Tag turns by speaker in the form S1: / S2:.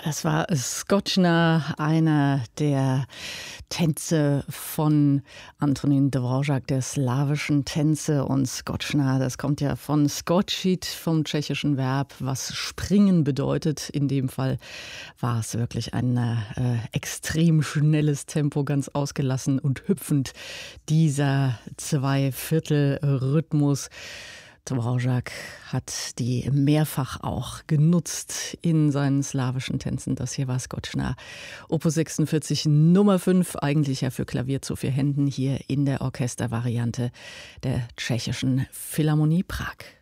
S1: Das war Skoczna, einer der Tänze von Antonín Dvořák, der slawischen Tänze. Und Skoczna, das kommt ja von skočit, vom tschechischen Verb, was springen bedeutet. In dem Fall war es wirklich ein extrem schnelles Tempo, ganz ausgelassen und hüpfend. Dieser Zweiviertel-Rhythmus. Dvořák hat die mehrfach auch genutzt in seinen slawischen Tänzen. Das hier war Skoczna, Opus 46 Nummer 5, eigentlich ja für Klavier zu 4 Händen, hier in der Orchestervariante der Tschechischen Philharmonie Prag.